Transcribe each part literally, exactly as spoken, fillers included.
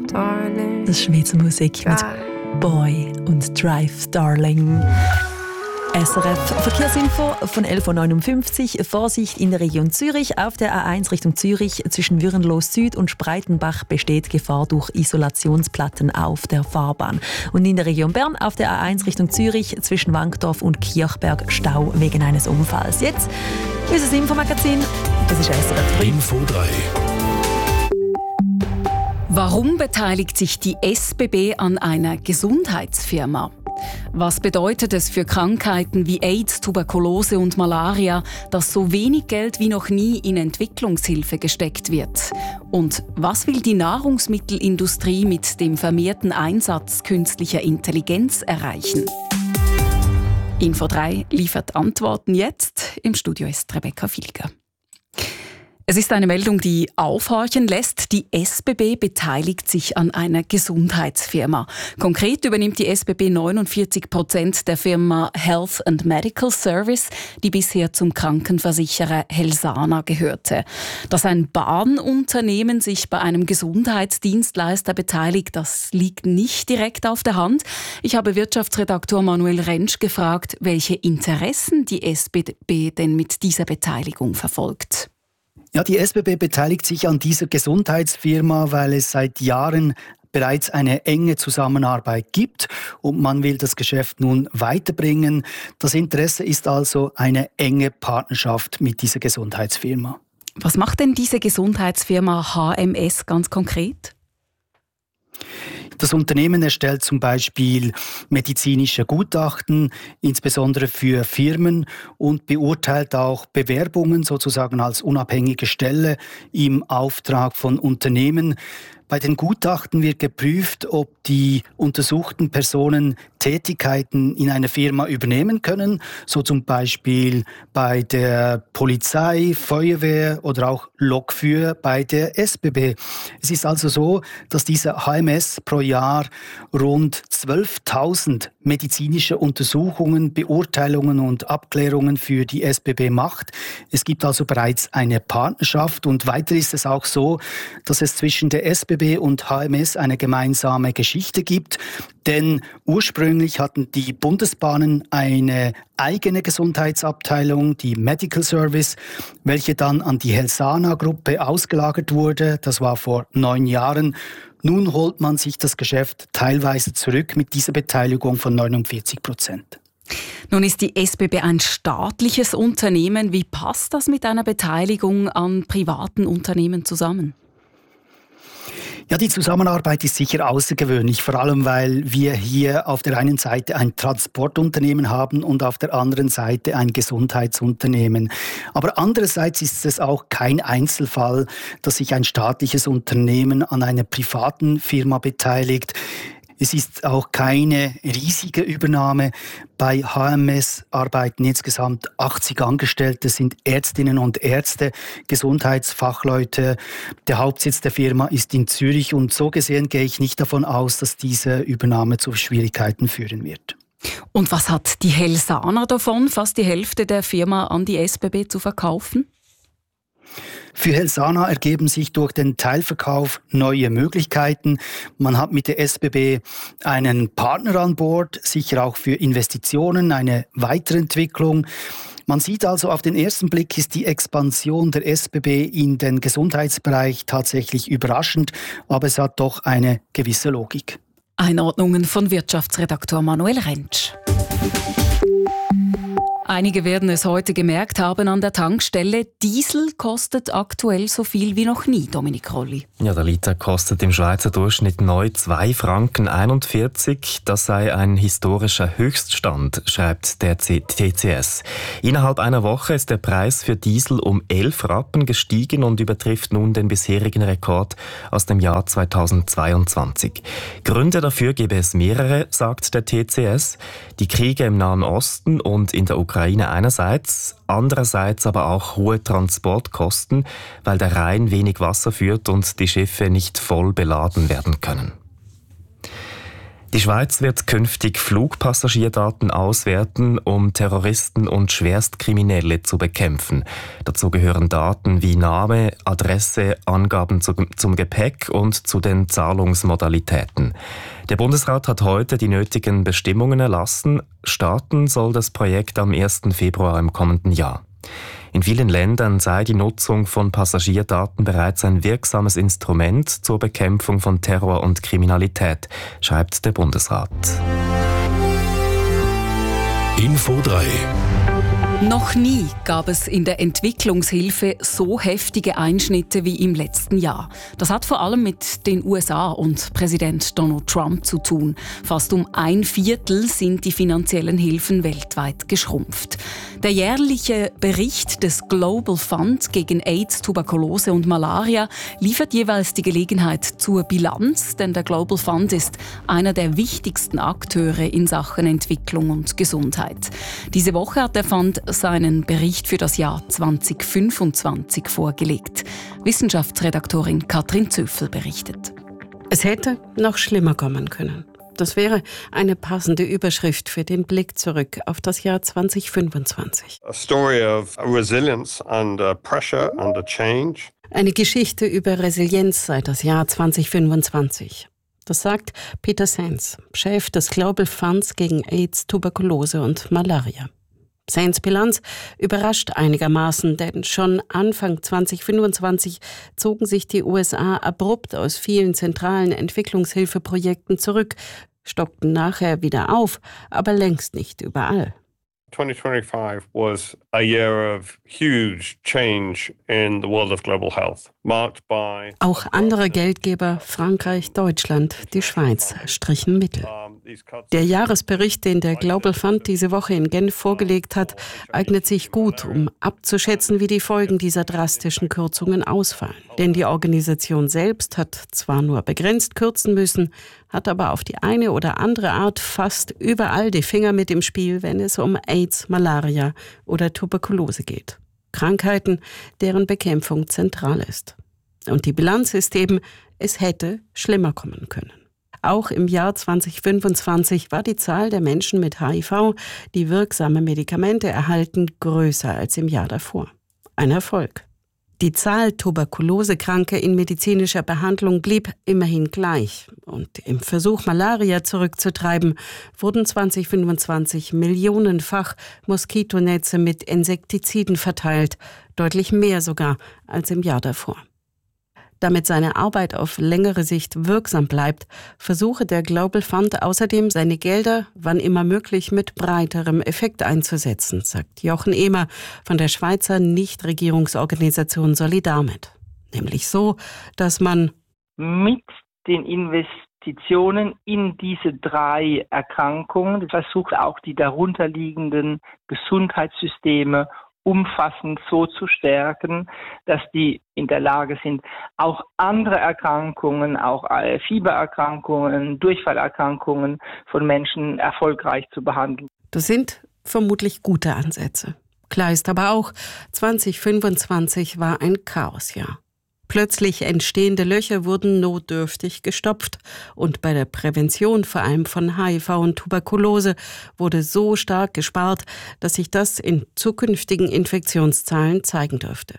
darling. Das ist Schweizer Musik mit Boy und Drive, Darling. S R F Verkehrsinfo von elf Uhr neunundfünfzig. Vorsicht in der Region Zürich. Auf der A eins Richtung Zürich zwischen Würenlos Süd und Spreitenbach besteht Gefahr durch Isolationsplatten auf der Fahrbahn. Und in der Region Bern auf der A eins Richtung Zürich zwischen Wankdorf und Kirchberg Stau wegen eines Unfalls. Jetzt unser Infomagazin. Das ist S R F drei. Info drei. Warum beteiligt sich die S B B an einer Gesundheitsfirma? Was bedeutet es für Krankheiten wie AIDS, Tuberkulose und Malaria, dass so wenig Geld wie noch nie in Entwicklungshilfe gesteckt wird? Und was will die Nahrungsmittelindustrie mit dem vermehrten Einsatz künstlicher Intelligenz erreichen? Info drei liefert Antworten jetzt. Im Studio ist Rebecca Filger. Es ist eine Meldung, die aufhorchen lässt. Die S B B beteiligt sich an einer Gesundheitsfirma. Konkret übernimmt die S B B neunundvierzig Prozent der Firma Health and Medical Service, die bisher zum Krankenversicherer Helsana gehörte. Dass ein Bahnunternehmen sich bei einem Gesundheitsdienstleister beteiligt, das liegt nicht direkt auf der Hand. Ich habe Wirtschaftsredaktor Manuel Rentsch gefragt, welche Interessen die S B B denn mit dieser Beteiligung verfolgt. Ja, die S B B beteiligt sich an dieser Gesundheitsfirma, weil es seit Jahren bereits eine enge Zusammenarbeit gibt und man will das Geschäft nun weiterbringen. Das Interesse ist also eine enge Partnerschaft mit dieser Gesundheitsfirma. Was macht denn diese Gesundheitsfirma H M S ganz konkret? Das Unternehmen erstellt zum Beispiel medizinische Gutachten, insbesondere für Firmen, und beurteilt auch Bewerbungen sozusagen als unabhängige Stelle im Auftrag von Unternehmen. Bei den Gutachten wird geprüft, ob die untersuchten Personen Tätigkeiten in einer Firma übernehmen können, so zum Beispiel bei der Polizei, Feuerwehr oder auch Lokführer bei der S B B. Es ist also so, dass dieser H M S pro Jahr rund zwölftausend medizinische Untersuchungen, Beurteilungen und Abklärungen für die S B B macht. Es gibt also bereits eine Partnerschaft und weiter ist es auch so, dass es zwischen der S B B und H M S eine gemeinsame Geschichte gibt. Denn ursprünglich hatten die Bundesbahnen eine eigene Gesundheitsabteilung, die Medical Service, welche dann an die Helsana-Gruppe ausgelagert wurde. Das war vor neun Jahren. Nun holt man sich das Geschäft teilweise zurück mit dieser Beteiligung von neunundvierzig Prozent. Nun ist die S B B ein staatliches Unternehmen. Wie passt das mit einer Beteiligung an privaten Unternehmen zusammen? Ja, die Zusammenarbeit ist sicher außergewöhnlich, vor allem weil wir hier auf der einen Seite ein Transportunternehmen haben und auf der anderen Seite ein Gesundheitsunternehmen. Aber andererseits ist es auch kein Einzelfall, dass sich ein staatliches Unternehmen an einer privaten Firma beteiligt. Es ist auch keine riesige Übernahme. Bei H M S arbeiten insgesamt achtzig Angestellte, sind Ärztinnen und Ärzte, Gesundheitsfachleute. Der Hauptsitz der Firma ist in Zürich und so gesehen gehe ich nicht davon aus, dass diese Übernahme zu Schwierigkeiten führen wird. Und was hat die Helsana davon, fast die Hälfte der Firma an die S B B zu verkaufen? Für Helsana ergeben sich durch den Teilverkauf neue Möglichkeiten. Man hat mit der S B B einen Partner an Bord, sicher auch für Investitionen, eine Weiterentwicklung. Man sieht also, auf den ersten Blick ist die Expansion der S B B in den Gesundheitsbereich tatsächlich überraschend, aber es hat doch eine gewisse Logik. Einordnungen von Wirtschaftsredaktor Manuel Rentsch. Einige werden es heute gemerkt haben an der Tankstelle. Diesel kostet aktuell so viel wie noch nie, Dominik Rolli. Ja, der Liter kostet im Schweizer Durchschnitt neu zwei Franken einundvierzig. Das sei ein historischer Höchststand, schreibt der T C S. Innerhalb einer Woche ist der Preis für Diesel um elf Rappen gestiegen und übertrifft nun den bisherigen Rekord aus dem Jahr zweitausendzweiundzwanzig. Gründe dafür gebe es mehrere, sagt der T C S. Die Kriege im Nahen Osten und in der Ukraine einerseits, andererseits aber auch hohe Transportkosten, weil der Rhein wenig Wasser führt und die Schiffe nicht voll beladen werden können. Die Schweiz wird künftig Flugpassagierdaten auswerten, um Terroristen und Schwerstkriminelle zu bekämpfen. Dazu gehören Daten wie Name, Adresse, Angaben zu, zum Gepäck und zu den Zahlungsmodalitäten. Der Bundesrat hat heute die nötigen Bestimmungen erlassen. Starten soll das Projekt am ersten Februar im kommenden Jahr. In vielen Ländern sei die Nutzung von Passagierdaten bereits ein wirksames Instrument zur Bekämpfung von Terror und Kriminalität, schreibt der Bundesrat. Info drei. Noch nie gab es in der Entwicklungshilfe so heftige Einschnitte wie im letzten Jahr. Das hat vor allem mit den U S A und Präsident Donald Trump zu tun. Fast um ein Viertel sind die finanziellen Hilfen weltweit geschrumpft. Der jährliche Bericht des Global Fund gegen AIDS, Tuberkulose und Malaria liefert jeweils die Gelegenheit zur Bilanz, denn der Global Fund ist einer der wichtigsten Akteure in Sachen Entwicklung und Gesundheit. Diese Woche hat der Fund seinen Bericht für das Jahr zwanzig fünfundzwanzig vorgelegt. Wissenschaftsredaktorin Katrin Zöffel berichtet. Es hätte noch schlimmer kommen können. Das wäre eine passende Überschrift für den Blick zurück auf das Jahr zwanzig fünfundzwanzig. A story of resilience under pressure, under change. Eine Geschichte über Resilienz sei das Jahr zwanzig fünfundzwanzig. Das sagt Peter Sands, Chef des Global Funds gegen AIDS, Tuberkulose und Malaria. Sands Bilanz überrascht einigermaßen, denn schon Anfang zwanzig fünfundzwanzig zogen sich die U S A abrupt aus vielen zentralen Entwicklungshilfeprojekten zurück, stockten nachher wieder auf, aber längst nicht überall. twenty twenty-five was a year of huge change in the world of global health, marked by Auch andere Geldgeber, Frankreich, Deutschland, die Schweiz, strichen Mittel. Der Jahresbericht, den der Global Fund diese Woche in Genf vorgelegt hat, eignet sich gut, um abzuschätzen, wie die Folgen dieser drastischen Kürzungen ausfallen. Denn die Organisation selbst hat zwar nur begrenzt kürzen müssen, hat aber auf die eine oder andere Art fast überall die Finger mit im Spiel, wenn es um AIDS, Malaria oder Tuberkulose geht. Krankheiten, deren Bekämpfung zentral ist. Und die Bilanz ist eben, es hätte schlimmer kommen können. Auch im Jahr zwanzig fünfundzwanzig war die Zahl der Menschen mit H I V, die wirksame Medikamente erhalten, größer als im Jahr davor. Ein Erfolg. Die Zahl Tuberkulosekranke in medizinischer Behandlung blieb immerhin gleich. Und im Versuch, Malaria zurückzutreiben, wurden zwanzig fünfundzwanzig millionenfach Moskitonetze mit Insektiziden verteilt, deutlich mehr sogar als im Jahr davor. Damit seine Arbeit auf längere Sicht wirksam bleibt, versuche der Global Fund außerdem, seine Gelder, wann immer möglich, mit breiterem Effekt einzusetzen, sagt Jochen Ehmer von der Schweizer Nichtregierungsorganisation Solidarmed. Nämlich so, dass man mit den Investitionen in diese drei Erkrankungen versucht, auch die darunterliegenden Gesundheitssysteme umfassend so zu stärken, dass die in der Lage sind, auch andere Erkrankungen, auch Fiebererkrankungen, Durchfallerkrankungen von Menschen erfolgreich zu behandeln. Das sind vermutlich gute Ansätze. Klar ist aber auch, zwanzig fünfundzwanzig war ein Chaosjahr. Plötzlich entstehende Löcher wurden notdürftig gestopft und bei der Prävention vor allem von H I V und Tuberkulose wurde so stark gespart, dass sich das in zukünftigen Infektionszahlen zeigen dürfte.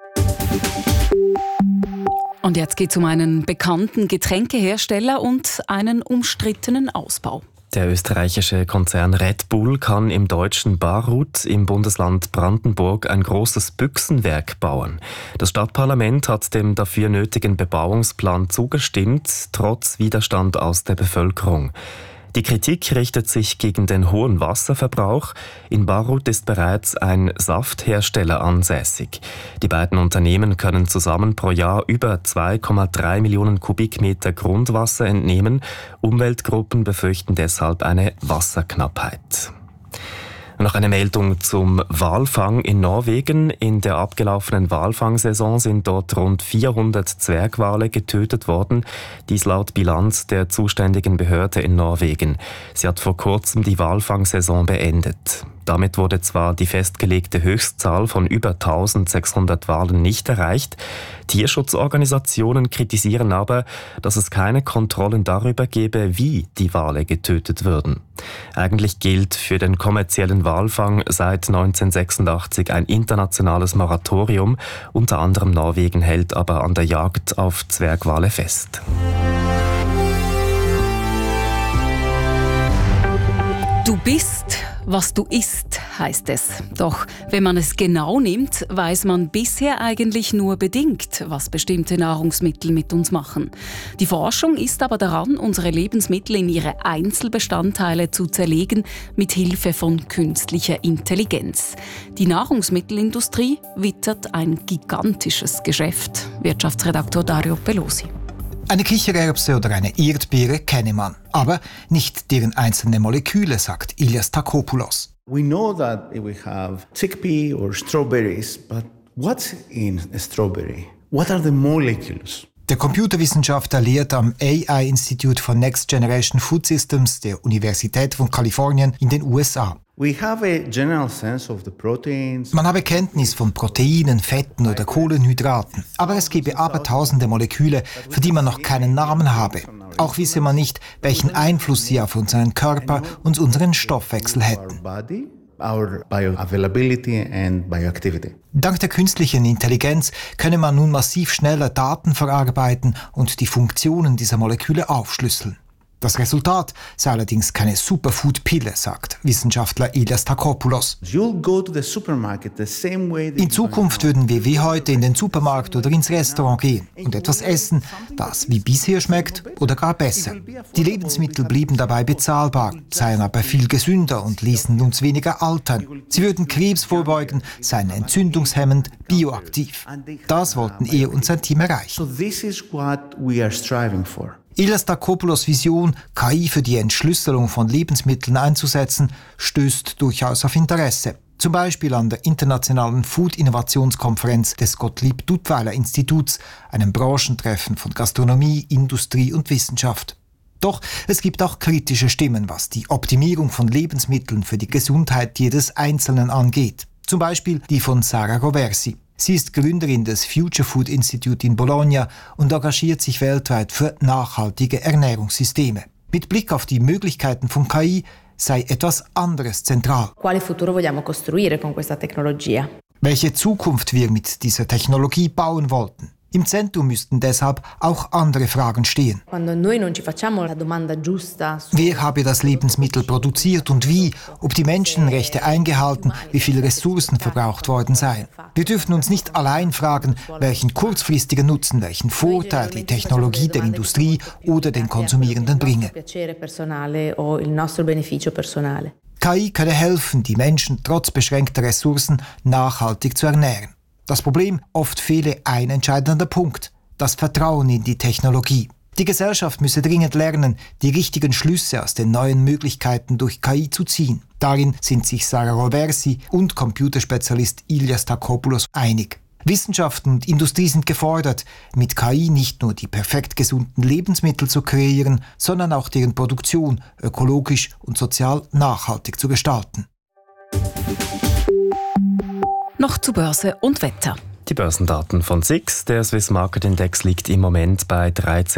Und jetzt geht es um einen bekannten Getränkehersteller und einen umstrittenen Ausbau. Der österreichische Konzern Red Bull kann im deutschen Barut im Bundesland Brandenburg ein großes Büchsenwerk bauen. Das Stadtparlament hat dem dafür nötigen Bebauungsplan zugestimmt, trotz Widerstand aus der Bevölkerung. Die Kritik richtet sich gegen den hohen Wasserverbrauch. In Barut ist bereits ein Safthersteller ansässig. Die beiden Unternehmen können zusammen pro Jahr über zwei Komma drei Millionen Kubikmeter Grundwasser entnehmen. Umweltgruppen befürchten deshalb eine Wasserknappheit. Noch eine Meldung zum Walfang in Norwegen. In der abgelaufenen Walfangsaison sind dort rund vierhundert Zwergwale getötet worden. Dies laut Bilanz der zuständigen Behörde in Norwegen. Sie hat vor kurzem die Walfangsaison beendet. Damit wurde zwar die festgelegte Höchstzahl von über eintausendsechshundert Walen nicht erreicht. Tierschutzorganisationen kritisieren aber, dass es keine Kontrollen darüber gebe, wie die Wale getötet würden. Eigentlich gilt für den kommerziellen Walfang seit neunzehnhundertsechsundachtzig ein internationales Moratorium. Unter anderem Norwegen hält aber an der Jagd auf Zwergwale fest. Du bist, was du isst, heisst es. Doch wenn man es genau nimmt, weiß man bisher eigentlich nur bedingt, was bestimmte Nahrungsmittel mit uns machen. Die Forschung ist aber daran, unsere Lebensmittel in ihre Einzelbestandteile zu zerlegen, mit Hilfe von künstlicher Intelligenz. Die Nahrungsmittelindustrie wittert ein gigantisches Geschäft. Wirtschaftsredaktor Dario Pelosi. Eine Kichererbse oder eine Erdbeere kenne man, aber nicht deren einzelne Moleküle, sagt Ilias Takopoulos. We know that we have chickpea or strawberries, but what's in a strawberry? What are the molecules? Der Computerwissenschaftler lehrt am A I Institute for Next Generation Food Systems der Universität von Kalifornien in den U S A. We have a general sense of the proteins. Man habe Kenntnis von Proteinen, Fetten oder Kohlenhydraten, aber es gebe abertausende Moleküle, für die man noch keinen Namen habe. Auch wisse man nicht, welchen Einfluss sie auf unseren Körper und unseren Stoffwechsel hätten. Our bioavailability and bioactivity. Dank der künstlichen Intelligenz könne man nun massiv schneller Daten verarbeiten und die Funktionen dieser Moleküle aufschlüsseln. Das Resultat sei allerdings keine Superfood-Pille, sagt Wissenschaftler Ilias Takopoulos. In Zukunft würden wir wie heute in den Supermarkt oder ins Restaurant gehen und etwas essen, das wie bisher schmeckt oder gar besser. Die Lebensmittel blieben dabei bezahlbar, seien aber viel gesünder und ließen uns weniger altern. Sie würden Krebs vorbeugen, seien entzündungshemmend, bioaktiv. Das wollten er und sein Team erreichen. Ilias Takopoulos' Vision, K I für die Entschlüsselung von Lebensmitteln einzusetzen, stößt durchaus auf Interesse. Zum Beispiel an der internationalen Food-Innovationskonferenz des Gottlieb-Duttweiler-Instituts, einem Branchentreffen von Gastronomie, Industrie und Wissenschaft. Doch es gibt auch kritische Stimmen, was die Optimierung von Lebensmitteln für die Gesundheit jedes Einzelnen angeht. Zum Beispiel die von Sara Roversi. Sie ist Gründerin des Future Food Institute in Bologna und engagiert sich weltweit für nachhaltige Ernährungssysteme. Mit Blick auf die Möglichkeiten von K I sei etwas anderes zentral. Quale futuro vogliamo costruire con questa tecnologia? Welche Zukunft wir mit dieser Technologie bauen wollten. Im Zentrum müssten deshalb auch andere Fragen stehen. Wer habe das Lebensmittel produziert und wie, ob die Menschenrechte eingehalten, wie viele Ressourcen verbraucht worden seien. Wir dürfen uns nicht allein fragen, welchen kurzfristigen Nutzen, welchen Vorteil die Technologie der Industrie oder den Konsumierenden bringe. K I könne helfen, die Menschen trotz beschränkter Ressourcen nachhaltig zu ernähren. Das Problem, oft fehle ein entscheidender Punkt, das Vertrauen in die Technologie. Die Gesellschaft müsse dringend lernen, die richtigen Schlüsse aus den neuen Möglichkeiten durch K I zu ziehen. Darin sind sich Sara Roversi und Computerspezialist Ilias Takopoulos einig. Wissenschaft und Industrie sind gefordert, mit K I nicht nur die perfekt gesunden Lebensmittel zu kreieren, sondern auch deren Produktion ökologisch und sozial nachhaltig zu gestalten. Noch zu Börse und Wetter. Die Börsendaten von S I X. Der Swiss Market Index liegt im Moment bei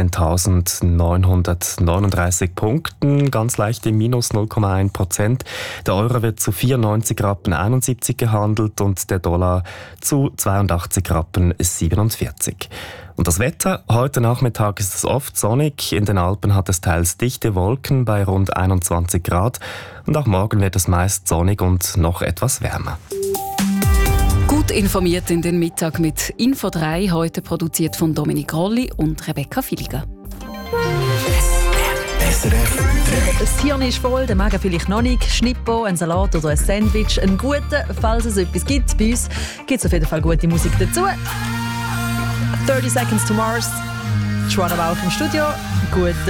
dreizehntausendneunhundertneununddreißig Punkten, ganz leicht im Minus null Komma eins Prozent. Der Euro wird zu vierundneunzig Rappen einundsiebzig gehandelt und der Dollar zu zweiundachtzig Rappen siebenundvierzig. Und das Wetter? Heute Nachmittag ist es oft sonnig. In den Alpen hat es teils dichte Wolken bei rund einundzwanzig Grad. Und auch morgen wird es meist sonnig und noch etwas wärmer. Gut informiert in den Mittag mit Info drei, heute produziert von Dominik Rolli und Rebecca Filiger. Das Hirn ist voll, der Magen vielleicht noch nicht. Schnippo, ein Salat oder ein Sandwich. Ein guter, falls es etwas gibt. Bei uns gibt es auf jeden Fall gute Musik dazu. thirty Seconds to Mars. Joanna Bauch im Studio. Guten